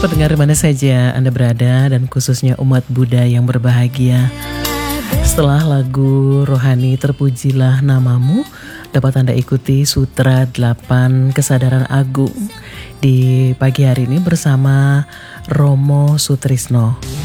pendengar mana saja Anda berada dan khususnya umat Buddha yang berbahagia. Setelah lagu rohani Terpujilah Namamu, dapat Anda ikuti Sutra 8 Kesadaran Agung di pagi hari ini bersama Romo Sutrisno.